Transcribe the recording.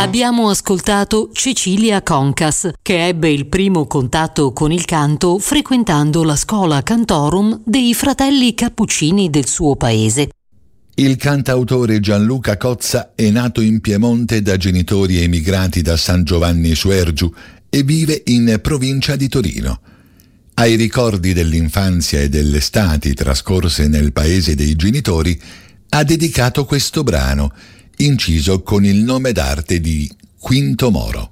Abbiamo ascoltato Cecilia Concas, che ebbe il primo contatto con il canto frequentando la scuola cantorum dei fratelli Cappuccini del suo paese. Il cantautore Gianluca Cozza è nato in Piemonte da genitori emigrati da San Giovanni Suergiu e vive in provincia di Torino. Ai ricordi dell'infanzia e delle estati trascorse nel paese dei genitori ha dedicato questo brano, inciso con il nome d'arte di Quinto Moro.